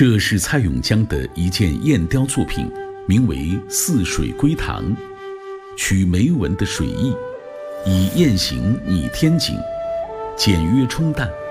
这是蔡永江的一件砚雕作品，名为《似水归塘》，取梅文的水意，以砚形拟天景，简约冲淡，